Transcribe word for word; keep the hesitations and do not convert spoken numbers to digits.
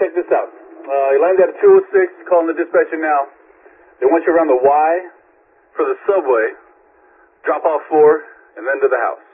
check this out. Uh, you landed at two oh six, calling the dispatcher now. They want you around the Y for the subway, drop off four, and then to the house.